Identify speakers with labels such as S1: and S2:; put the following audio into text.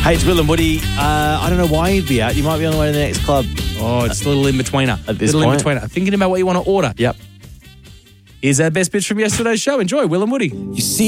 S1: Hey, it's Will and Woody. I don't know why you'd be out. You might be on the way to the next club.
S2: Oh, it's a little in-betweener.
S1: At this
S2: little
S1: point.
S2: in-betweener. Thinking about what you want to order.
S1: Yep.
S2: Here's our best bits from yesterday's show. Enjoy, Will and Woody.
S3: You see